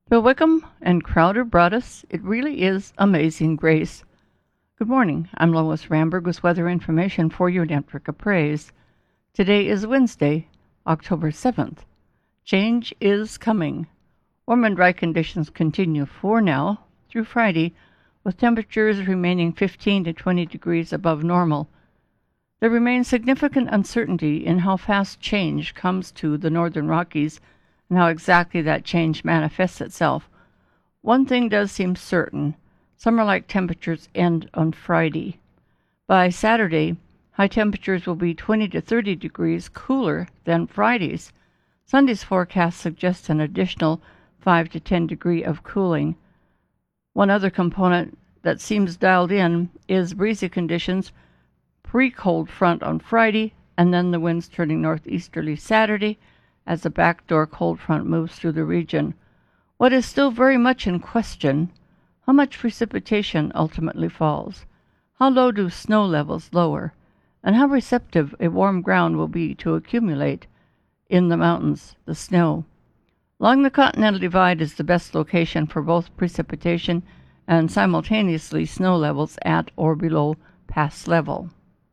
Bill Wickham and Crowder brought us It Really Is Amazing Grace. Good morning. I'm Lois Ramberg with weather information for your Network of Praise. Today is Wednesday, October 7th. Change is coming. Warm and dry conditions continue for now through Friday, with temperatures remaining 15 to 20 degrees above normal. There remains significant uncertainty in how fast change comes to the Northern Rockies and how exactly that change manifests itself. One thing does seem certain. Summer-like temperatures end on Friday. By Saturday, high temperatures will be 20 to 30 degrees cooler than Friday's. Sunday's forecast suggests an additional 5 to 10 degree of cooling. One other component that seems dialed in is breezy conditions pre-cold front on Friday, and then the winds turning northeasterly Saturday as the backdoor cold front moves through the region. What is still very much in question: how much precipitation ultimately falls? How low do snow levels lower? And how receptive a warm ground will be to accumulate in the mountains the snow? Along the Continental Divide is the best location for both precipitation and simultaneously snow levels at or below pass level.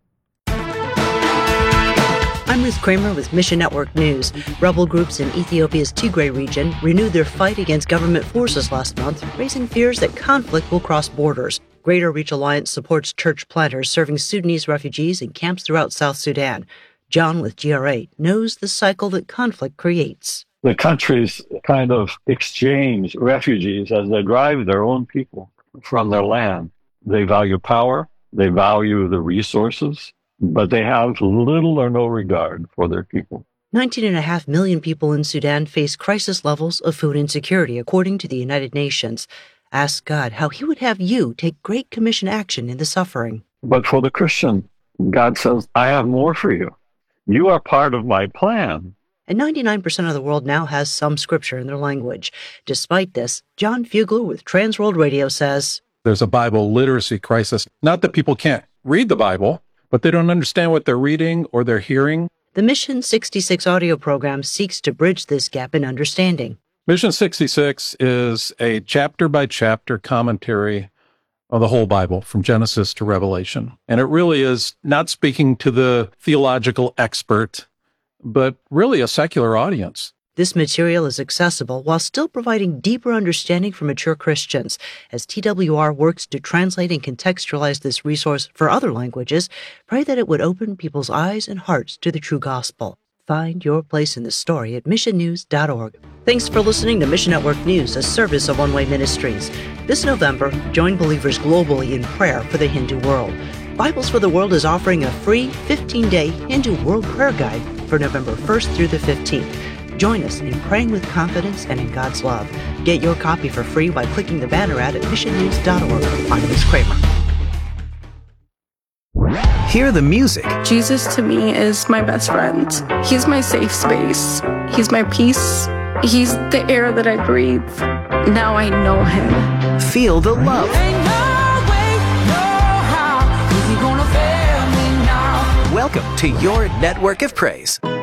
I'm Ruth Kramer with Mission Network News. Rebel groups in Ethiopia's Tigray region renewed their fight against government forces last month, raising fears that conflict will cross borders. Greater Reach Alliance supports church planters serving Sudanese refugees in camps throughout South Sudan. John with GR8 knows the cycle that conflict creates. The countries kind of exchange refugees as they drive their own people from their land. They value power, they value the resources, but they have little or no regard for their people. 19.5 million people in Sudan face crisis levels of food insecurity, according to the United Nations. Ask God how he would have you take Great Commission action in the suffering. But for the Christian, God says, I have more for you. You are part of my plan. And 99% of the world now has some scripture in their language. Despite this, John Fugler with Transworld Radio says, there's a Bible literacy crisis. Not that people can't read the Bible, but they don't understand what they're reading or they're hearing. The Mission 66 audio program seeks to bridge this gap in understanding. Mission 66 is a chapter-by-chapter commentary of the whole Bible, from Genesis to Revelation. And it really is not speaking to the theological expert, but really a secular audience. This material is accessible while still providing deeper understanding for mature Christians. As TWR works to translate and contextualize this resource for other languages, pray that it would open people's eyes and hearts to the true gospel. Find your place in the story at missionnews.org. Thanks for listening to Mission Network News, a service of One Way Ministries. This November, join believers globally in prayer for the Hindu world. Bibles for the World is offering a free 15-day Hindu World Prayer Guide for November 1st through the 15th. Join us in praying with confidence and in God's love. Get your copy for free by clicking the banner ad at missionnews.org. I'm Liz Kramer. Hear the music. Jesus to me is my best friend. He's my safe space. He's my peace. He's the air that I breathe. Now I know him. Feel the love. Ain't no way, no how, is he gonna fail me now? Welcome to your Network of Praise.